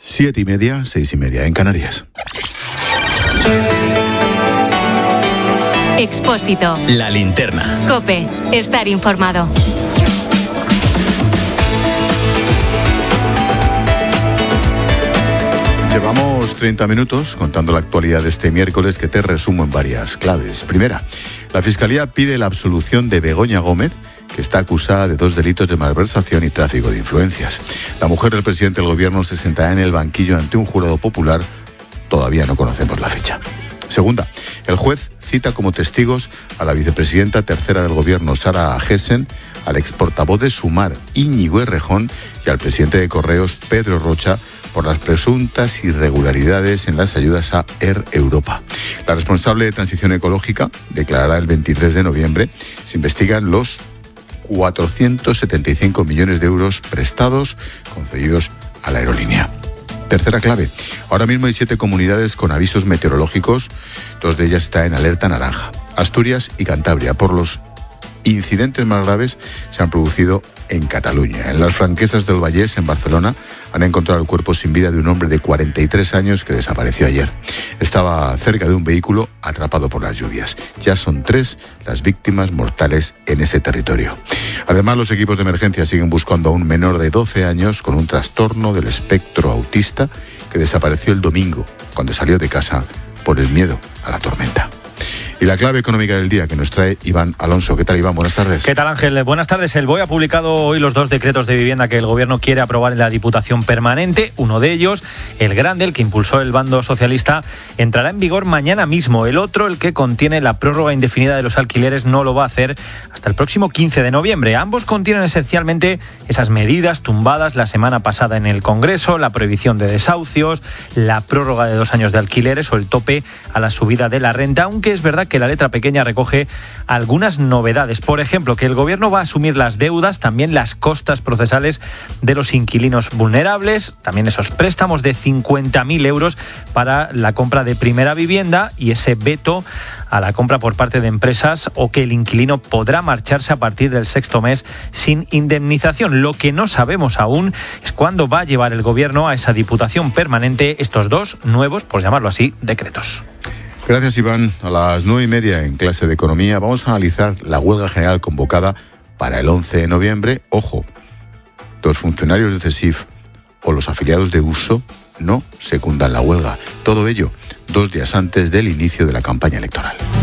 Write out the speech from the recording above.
7:30, 6:30 en Canarias. Expósito. La linterna. COPE. Estar informado. Llevamos 30 minutos contando la actualidad de este miércoles, que te resumo en varias claves. Primera, la Fiscalía pide la absolución de Begoña Gómez, que está acusada de 2 delitos de malversación y tráfico de influencias. La mujer del presidente del gobierno se sentará en el banquillo ante un jurado popular. Todavía no conocemos la fecha. Segunda, el juez cita como testigos a la vicepresidenta tercera del gobierno, Sara Gessen, al exportavoz de Sumar, Íñigo Errejón, y al presidente de Correos, Pedro Rocha, por las presuntas irregularidades en las ayudas a Air Europa. La responsable de Transición Ecológica declarará el 23 de noviembre. Se investigan los 475 millones de euros prestados, concedidos a la aerolínea. Tercera clave. Ahora mismo hay 7 comunidades con avisos meteorológicos. 2 de ellas están en alerta naranja: Asturias y Cantabria. Por los incidentes más graves se han producido en Cataluña. En las Franquesas del Vallès, en Barcelona, han encontrado el cuerpo sin vida de un hombre de 43 años que desapareció ayer. Estaba cerca de un vehículo atrapado por las lluvias. Ya son 3 las víctimas mortales en ese territorio. Además, los equipos de emergencia siguen buscando a un menor de 12 años con un trastorno del espectro autista que desapareció el domingo cuando salió de casa por el miedo a la tormenta. Y la clave económica del día que nos trae Iván Alonso. ¿Qué tal, Iván? Buenas tardes. ¿Qué tal, Ángel? Buenas tardes. El BOE ha publicado hoy los 2 decretos de vivienda que el Gobierno quiere aprobar en la Diputación Permanente. Uno de ellos, el grande, el que impulsó el bando socialista, entrará en vigor mañana mismo. El otro, el que contiene la prórroga indefinida de los alquileres, no lo va a hacer hasta el próximo 15 de noviembre. Ambos contienen esencialmente esas medidas tumbadas la semana pasada en el Congreso: la prohibición de desahucios, la prórroga de 2 años de alquileres o el tope a la subida de la renta, aunque es verdad que la letra pequeña recoge algunas novedades. Por ejemplo, que el Gobierno va a asumir las deudas, también las costas procesales de los inquilinos vulnerables, también esos préstamos de 50.000 euros para la compra de primera vivienda y ese veto a la compra por parte de empresas, o que el inquilino podrá marcharse a partir del 6º mes sin indemnización. Lo que no sabemos aún es cuándo va a llevar el Gobierno a esa Diputación Permanente estos 2 nuevos, por llamarlo así, decretos. Gracias, Iván. A las 9:30 en clase de Economía vamos a analizar la huelga general convocada para el 11 de noviembre. Ojo, los funcionarios de CESIF o los afiliados de Uso no secundan la huelga. Todo ello 2 días antes del inicio de la campaña electoral.